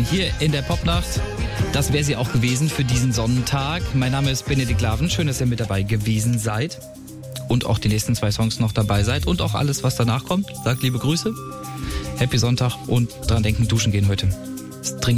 hier in der Popnacht. Das wäre sie auch gewesen für diesen Sonntag. Mein Name ist Benedikt Laven. Schön, dass ihr mit dabei gewesen seid. Und auch die nächsten 2 Songs noch dabei seid. Und auch alles, was danach kommt. Sagt liebe Grüße. Happy Sonntag und dran denken, duschen gehen heute.